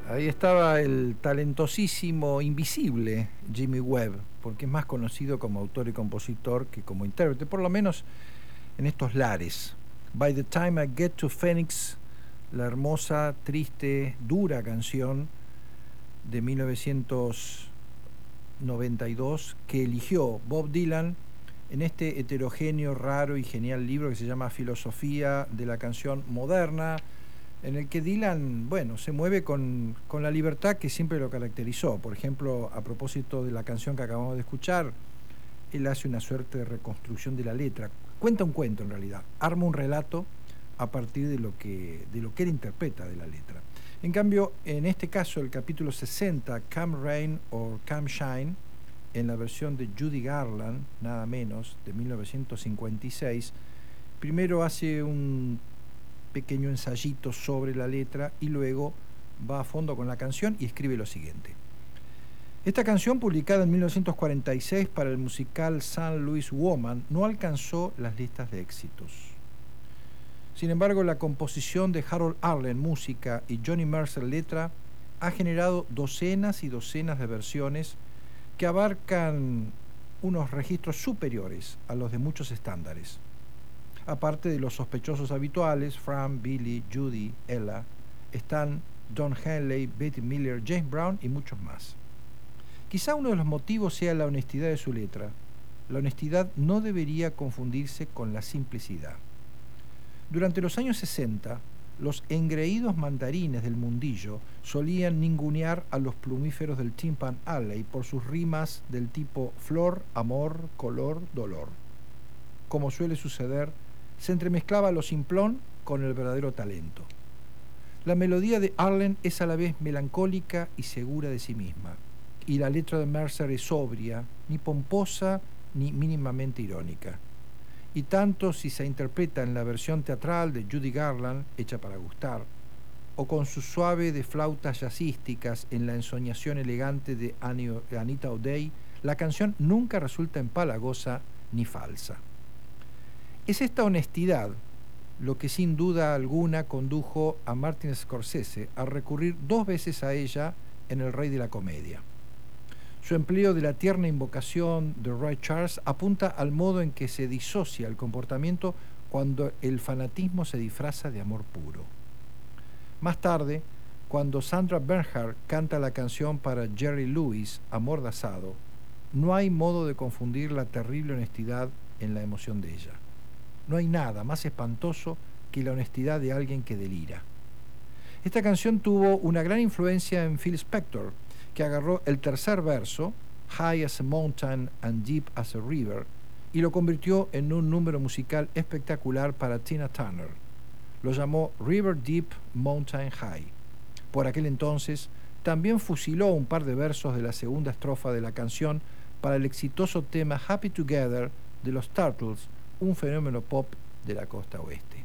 Ahí estaba el talentosísimo invisible Jimmy Webb, porque es más conocido como autor y compositor que como intérprete, por lo menos en estos lares. By the Time I Get to Phoenix, la hermosa, triste, dura canción de 1992 que eligió Bob Dylan en este heterogéneo, raro y genial libro que se llama Filosofía de la Canción Moderna, en el que Dylan, bueno, se mueve con la libertad que siempre lo caracterizó. Por ejemplo, a propósito de la canción que acabamos de escuchar, él hace una suerte de reconstrucción de la letra. Cuenta un cuento, en realidad. Arma un relato a partir de lo que él interpreta de la letra. En cambio, en este caso, el capítulo 60, Come Rain or Come Shine, en la versión de Judy Garland, nada menos, de 1956, primero hace un pequeño ensayito sobre la letra y luego va a fondo con la canción y escribe lo siguiente. Esta canción, publicada en 1946 para el musical St. Louis Woman, no alcanzó las listas de éxitos. Sin embargo, la composición de Harold Arlen, música, y Johnny Mercer, letra, ha generado docenas y docenas de versiones que abarcan unos registros superiores a los de muchos estándares, aparte de los sospechosos habituales: Fran, Billy, Judy, Ella, Stan, Don Henley, Betty Miller, James Brown y muchos más. Quizá uno de los motivos sea la honestidad de su letra. La honestidad no debería confundirse con la simplicidad. Durante los años 60, los engreídos mandarines del mundillo solían ningunear a los plumíferos del Tin Pan Alley por sus rimas del tipo flor, amor, color, dolor. Como suele suceder, se entremezclaba lo simplón con el verdadero talento. La melodía de Arlen es a la vez melancólica y segura de sí misma, y la letra de Mercer es sobria, ni pomposa ni mínimamente irónica. Y tanto si se interpreta en la versión teatral de Judy Garland, hecha para gustar, o con su suave de flautas jazzísticas en la ensoñación elegante de Anita O'Day, la canción nunca resulta empalagosa ni falsa. Es esta honestidad lo que sin duda alguna condujo a Martin Scorsese a recurrir 2 veces a ella en El Rey de la Comedia. Su empleo de la tierna invocación de Ray Charles apunta al modo en que se disocia el comportamiento cuando el fanatismo se disfraza de amor puro. Más tarde, cuando Sandra Bernhard canta la canción para Jerry Lewis, Amordazado, no hay modo de confundir la terrible honestidad en la emoción de ella. No hay nada más espantoso que la honestidad de alguien que delira. Esta canción tuvo una gran influencia en Phil Spector, que agarró el tercer verso, High as a Mountain and Deep as a River, y lo convirtió en un número musical espectacular para Tina Turner. Lo llamó River Deep, Mountain High. Por aquel entonces, también fusiló un par de versos de la segunda estrofa de la canción para el exitoso tema Happy Together de los Turtles, un fenómeno pop de la costa oeste.